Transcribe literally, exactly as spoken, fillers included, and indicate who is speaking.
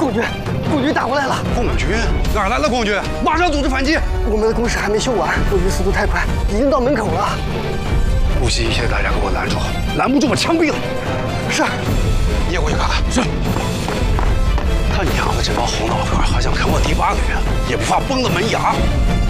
Speaker 1: 共军，共军打过来了！
Speaker 2: 共军哪儿来的共军？马上组织反击！
Speaker 1: 我们的工事还没修完，共军速度太快，已经到门口了。
Speaker 2: 不惜一切代价给我拦住，拦不住我枪毙了。
Speaker 1: 是，
Speaker 2: 你也过去看看。是。他娘的这帮猴脑壳还想啃我第八个月，也不怕崩了门牙！